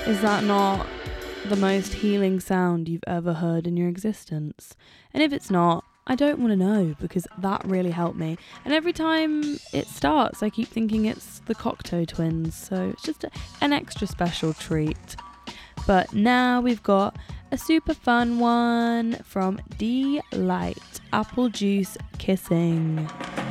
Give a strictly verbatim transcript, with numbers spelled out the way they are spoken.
Is that not the most healing sound you've ever heard in your existence? And if it's not, I don't want to know, because that really helped me. And every time it starts, I keep thinking it's the Cocteau Twins, so it's just a, an extra special treat. But now we've got a super fun one from D-Light, Apple Juice Kissing.